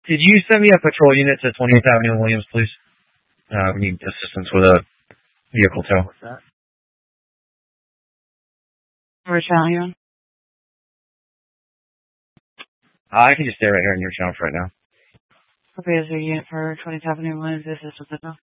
Could you send me a patrol unit to 20th Avenue and Williams, please? We need assistance with a vehicle tow. What's that? Which channel you on? I can just stay right here in your channel for right now. Okay, is there a unit for 20th Avenue and Williams? This is what's it now?